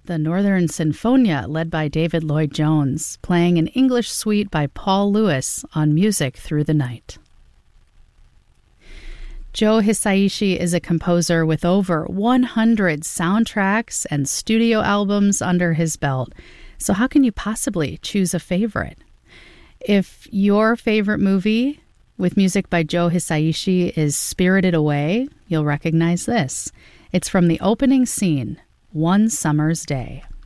the Northern Sinfonia, led by David Lloyd Jones, playing an English suite by Paul Lewis on Music Through the Night. Joe Hisaishi is a composer with over 100 soundtracks and studio albums under his belt. So how can you possibly choose a favorite? If your favorite movie with music by Joe Hisaishi is Spirited Away, you'll recognize this. It's from the opening scene, One Summer's Day.